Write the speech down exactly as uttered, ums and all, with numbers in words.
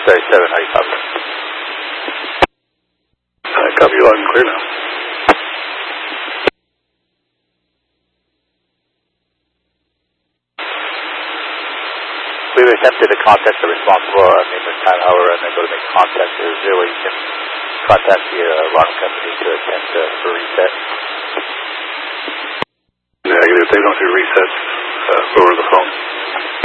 X-ray seven, how you copy? I copy you loud and clear now. We've attempted to contact the responsible uh, maintenance time, however, and then go to make contact. Is there a way you can contact the uh, alarm company to attempt uh, for reset? Negative, they don't do resets uh, over the phone.